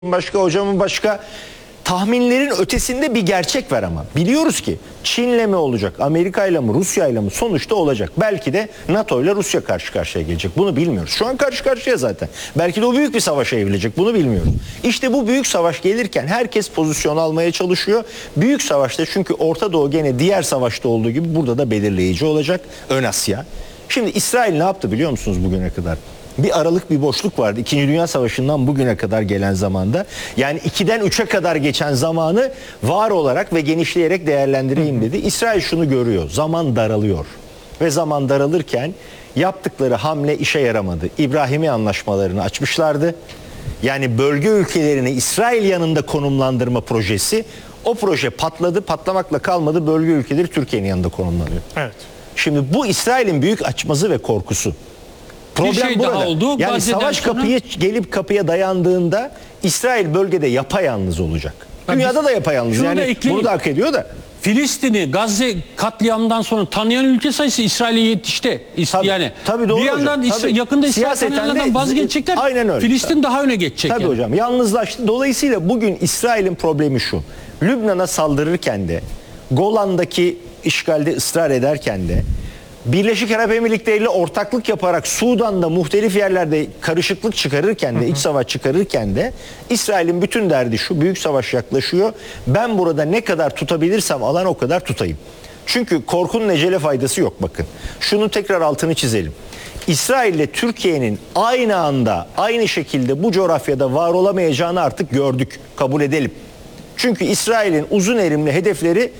başka, hocamın başka, tahminlerin ötesinde bir gerçek var ama. Biliyoruz ki Çin'le mi olacak, Amerika'yla mı, Rusya'yla mı sonuçta olacak. Belki de NATO ile Rusya karşı karşıya gelecek. Bunu bilmiyoruz. Şu an karşı karşıya zaten. Belki de o büyük bir savaşa evrilecek. Bunu bilmiyoruz. İşte bu büyük savaş gelirken herkes pozisyon almaya çalışıyor. Büyük savaşta, çünkü Orta Doğu gene diğer savaşta olduğu gibi burada da belirleyici olacak. Ön Asya. Şimdi İsrail ne yaptı biliyor musunuz bugüne kadar? Bir aralık, bir boşluk vardı. İkinci Dünya Savaşı'ndan bugüne kadar gelen zamanda. Yani 2'den 3'e kadar geçen zamanı var olarak ve genişleyerek değerlendireyim dedi. İsrail şunu görüyor. Zaman daralıyor. Ve zaman daralırken yaptıkları hamle işe yaramadı. İbrahimi anlaşmalarını açmışlardı. Yani bölge ülkelerini İsrail yanında konumlandırma projesi, o proje patladı. Patlamakla kalmadı. Bölge ülkeleri Türkiye'nin yanında konumlanıyor. Evet. Şimdi bu İsrail'in büyük açmazı ve korkusu. Problem bir şey burada. daha oldu. Yani Gazze'den savaş sonra... gelip kapıya dayandığında İsrail bölgede yapayalnız olacak. Dünyada da yapayalnız. Yani bunu da hak ediyor da. Filistin'i Gazze katliamından sonra tanıyan ülke sayısı İsrail'e yetişti. Yani tabii doğru bir yandan hocam. yakında İsrail tanıyanlardan vazgeçecekler. Aynen öyle. Filistin daha öne geçecek. Tabii yani. hocam. Yalnızlaştı. Dolayısıyla bugün İsrail'in problemi şu. Lübnan'a saldırırken de, Golan'daki işgalde ısrar ederken de, Birleşik Arap Emirlikleri ile ortaklık yaparak Sudan'da muhtelif yerlerde karışıklık çıkarırken de, iç savaş çıkarırken de İsrail'in bütün derdi şu: büyük savaş yaklaşıyor. Ben burada ne kadar tutabilirsem alan o kadar tutayım. Çünkü korkunun ecele faydası yok bakın. Şunu tekrar altını çizelim. İsrail ile Türkiye'nin aynı anda, aynı şekilde bu coğrafyada var olamayacağını artık gördük. Kabul edelim. Çünkü İsrail'in uzun erimli hedefleri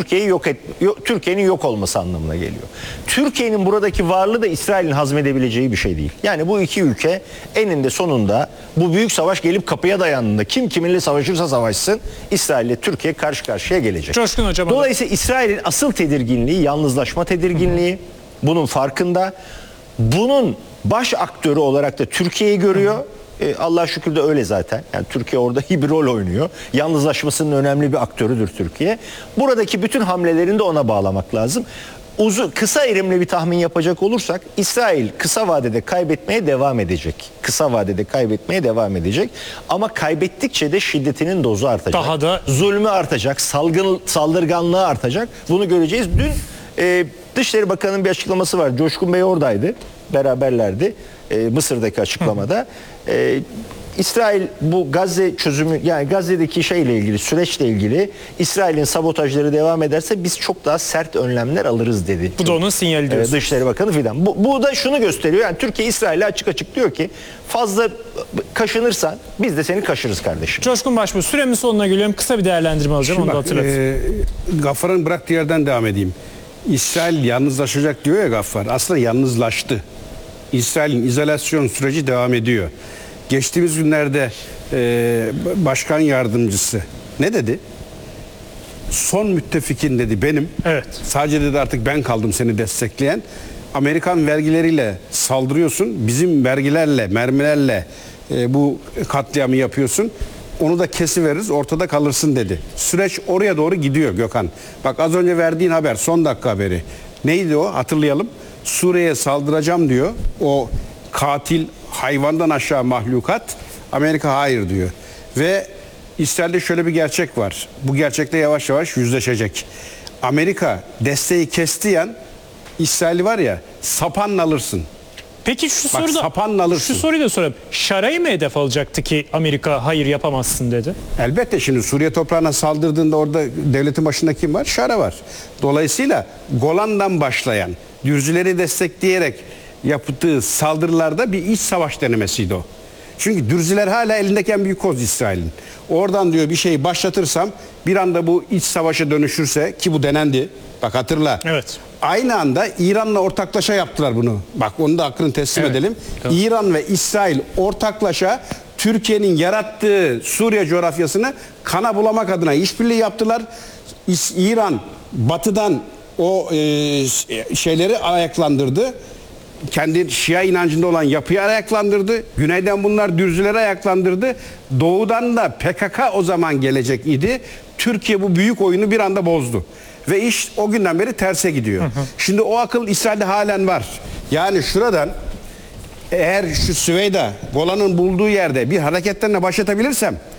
Türkiye'nin yok olması anlamına geliyor. Türkiye'nin buradaki varlığı da İsrail'in hazmedebileceği bir şey değil. Yani bu iki ülke eninde sonunda bu büyük savaş gelip kapıya dayandığında, kim kiminle savaşırsa savaşsın, İsrail ile Türkiye karşı karşıya gelecek. Coşkun hocam. Dolayısıyla İsrail'in asıl tedirginliği yalnızlaşma tedirginliği. Bunun farkında. Bunun baş aktörü olarak da Türkiye'yi görüyor. Allah'a şükür de öyle zaten. Yani Türkiye orada iyi bir rol oynuyor. Yalnızlaşmasının önemli bir aktörüdür Türkiye. Buradaki bütün hamlelerini de ona bağlamak lazım. Kısa erimli bir tahmin yapacak olursak İsrail kısa vadede kaybetmeye devam edecek. Kısa vadede kaybetmeye devam edecek. Ama kaybettikçe de şiddetinin dozu artacak. Daha da zulmü artacak, saldırganlığı artacak. Bunu göreceğiz. Dün Dışişleri Bakanı'nın bir açıklaması var. Coşkun Bey oradaydı. Beraberlerdi. Mısır'daki açıklamada. İsrail bu Gazze çözümü, yani Gazze'deki şeyle ilgili, süreçle ilgili İsrail'in sabotajları devam ederse biz çok daha sert önlemler alırız dedi. Bu da onun sinyali diyorsun. Dışişleri Bakanı filan. Bu da şunu gösteriyor. Yani Türkiye İsrail'e açık açık diyor ki fazla kaşınırsan biz de seni kaşırız kardeşim. Coşkun Başbuğ, süremin sonuna geliyorum. Kısa bir değerlendirme alacağım. Onu da hatırlatayım. Gaffar'ın bıraktığı yerden devam edeyim. İsrail yalnızlaşacak diyor ya Gaffar. Aslında yalnızlaştı. İsrail'in izolasyon süreci devam ediyor. Geçtiğimiz günlerde başkan yardımcısı ne dedi? Son müttefikin dedi benim. Evet. Sadece dedi artık ben kaldım seni destekleyen. Amerikan vergileriyle saldırıyorsun. Bizim vergilerle, mermilerle bu katliamı yapıyorsun. Onu da kesiveririz, ortada kalırsın dedi. Süreç oraya doğru gidiyor Gökhan. Bak az önce verdiğin haber, son dakika haberi. Neydi o? Hatırlayalım. Suriye'ye saldıracağım diyor. O katil, hayvandan aşağı mahlukat. Amerika hayır diyor. Ve İsrail'de şöyle bir gerçek var. Bu gerçekle yavaş yavaş yüzleşecek. Amerika desteği kestiği an İsrail'i var ya, sapanla alırsın. Peki şu soruyu da sorayım. Şara'yı mı hedef alacaktı ki Amerika hayır yapamazsın dedi? Elbette şimdi Suriye toprağına saldırdığında orada devletin başında kim var? Şara var. Dolayısıyla Golan'dan başlayan, Dürzileri destekleyerek yaptığı saldırılarda bir iç savaş denemesiydi o. Çünkü Dürziler hala elindeki en büyük koz İsrail'in. Oradan diyor bir şeyi başlatırsam bir anda bu iç savaşa dönüşürse, ki bu denendi. Bak hatırla. Evet. Aynı anda İran'la ortaklaşa yaptılar bunu. Bak onu da hakkını teslim edelim. Tamam. İran ve İsrail ortaklaşa Türkiye'nin yarattığı Suriye coğrafyasını kana bulamak adına işbirliği yaptılar. İran batıdan o şeyleri ayaklandırdı. Kendi Şia inancında olan yapıyı ayaklandırdı. Güneyden bunlar Dürzileri ayaklandırdı. Doğudan da PKK o zaman gelecek idi. Türkiye bu büyük oyunu bir anda bozdu. Ve iş o günden beri terse gidiyor. Şimdi o akıl İsrail'de halen var. Yani şuradan eğer şu Süveyda Golan'ın bulduğu yerde bir hareketlerine başlatabilirsem